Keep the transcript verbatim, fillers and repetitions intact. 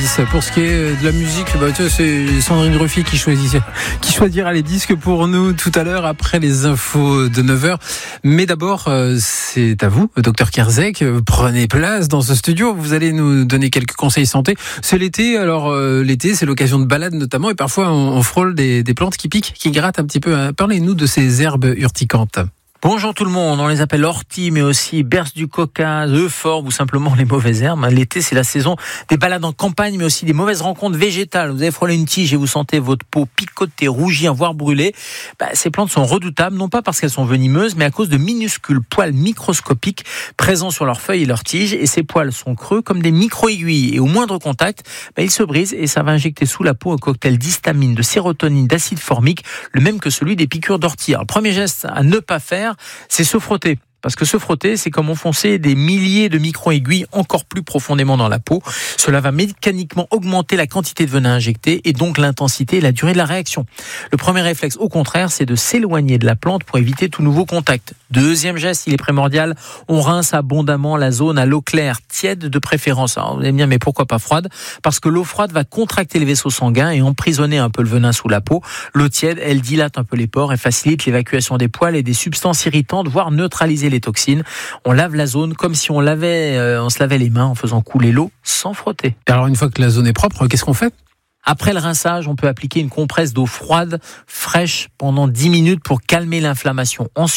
Pour ce qui est de la musique, bah, tu vois, c'est Sandrine Ruffier qui, choisissait, qui choisira les disques pour nous tout à l'heure après les infos de neuf heures. Mais d'abord, c'est à vous, docteur Kierzek. Prenez place dans ce studio. Vous allez nous donner quelques conseils santé. C'est l'été, alors euh, l'été, c'est l'occasion de balade notamment. Et parfois, on, on frôle des, des plantes qui piquent, qui grattent un petit peu. Parlez-nous de ces herbes urticantes. Bonjour tout le monde, on les appelle orties, mais aussi berce du Caucase, euphorbes ou simplement les mauvaises herbes. L'été, c'est la saison des balades en campagne, mais aussi des mauvaises rencontres végétales. Vous avez frôlé une tige et vous sentez votre peau picoter, rougir, voire brûler. Bah, ces plantes sont redoutables, non pas parce qu'elles sont venimeuses, mais à cause de minuscules poils microscopiques présents sur leurs feuilles et leurs tiges. Et ces poils sont creux comme des micro-aiguilles. Et au moindre contact, bah, ils se brisent et ça va injecter sous la peau un cocktail d'histamine, de sérotonine, d'acide formique, le même que celui des piqûres d'ortie. Alors, le premier geste à ne pas faire, c'est se frotter. Parce que se frotter, c'est comme enfoncer des milliers de micro-aiguilles encore plus profondément dans la peau. Cela va mécaniquement augmenter la quantité de venin injecté et donc l'intensité et la durée de la réaction. Le premier réflexe, au contraire, c'est de s'éloigner de la plante pour éviter tout nouveau contact. Deuxième geste, il est primordial, on rince abondamment la zone à l'eau claire, tiède de préférence. Alors vous allez me dire, mais pourquoi pas froide ? Parce que l'eau froide va contracter les vaisseaux sanguins et emprisonner un peu le venin sous la peau. L'eau tiède, elle dilate un peu les pores et facilite l'évacuation des poils et des substances irritantes, voire neutraliser les toxines. On lave la zone comme si on lavait, euh, on se lavait les mains en faisant couler l'eau sans frotter. Alors une fois que la zone est propre, qu'est-ce qu'on fait ? Après le rinçage, on peut appliquer une compresse d'eau froide, fraîche, pendant dix minutes pour calmer l'inflammation. Ensuite,